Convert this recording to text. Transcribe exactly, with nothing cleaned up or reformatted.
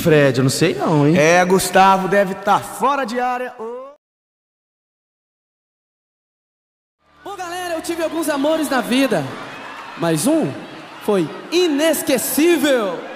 Fred, eu não sei não, hein? É, Gustavo deve estar fora de área. Ô, Bom, galera, eu tive alguns amores na vida, mas um foi inesquecível.